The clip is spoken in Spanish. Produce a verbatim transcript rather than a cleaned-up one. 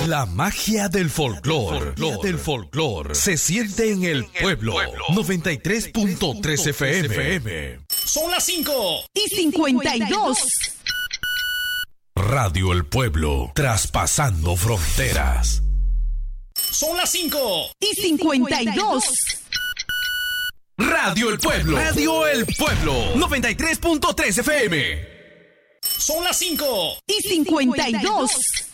La magia del folclor, del folclor, se siente en el pueblo. noventa y tres punto tres F M. Son las cinco y cincuenta y dos. Radio El Pueblo, traspasando fronteras. Son las cinco y cincuenta y dos. Radio El Pueblo, Radio El Pueblo, noventa y tres punto tres F M. Son las cinco y cincuenta y dos.